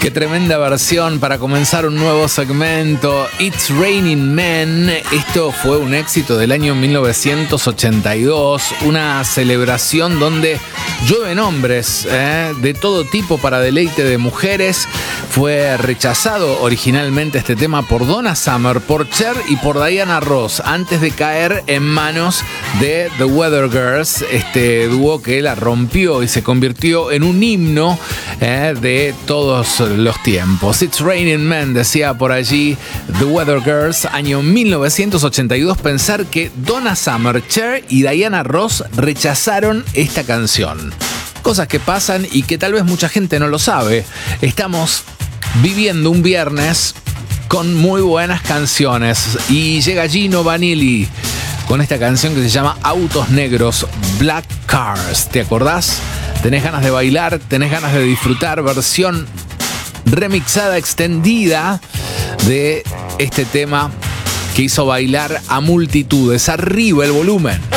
Qué tremenda versión para comenzar un nuevo segmento. It's Raining Men. Esto fue un éxito del año 1982. Una celebración donde llueven hombres de todo tipo para deleite de mujeres. Fue rechazado originalmente este tema por Donna Summer, por Cher y por Diana Ross, antes de caer en manos de The Weather Girls, este dúo que la rompió y se convirtió en un himno de todos los tiempos. It's Raining Men, decía por allí The Weather Girls, año 1982. Pensar que Donna Summer, Cher y Diana Ross rechazaron esta canción. Cosas que pasan y que tal vez mucha gente no lo sabe. Estamos viviendo un viernes con muy buenas canciones y llega Gino Vanilli con esta canción que se llama Autos Negros, Black Cars. ¿Te acordás? ¿Tenés ganas de bailar? ¿Tenés ganas de disfrutar? Versión remixada, extendida de este tema que hizo bailar a multitudes. Arriba el volumen.